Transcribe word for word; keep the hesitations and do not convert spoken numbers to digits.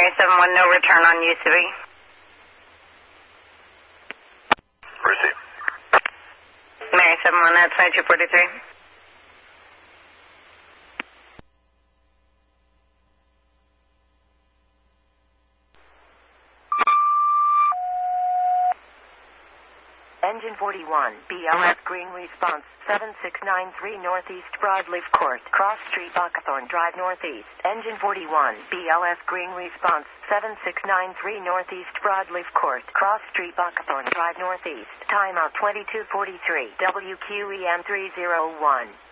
Mary seven one, no return on U C V. Receive. Mary seven one, that's twenty-two forty-three. Engine forty-one, B L S green response, seven six nine three Northeast Broadleaf Court, Cross Street, Buckathorn Drive Northeast. Engine forty-one, B L S green response, seven six nine three Northeast Broadleaf Court, Cross Street, Buckathorn Drive Northeast. Timeout twenty-two forty-three, W Q E M three zero one.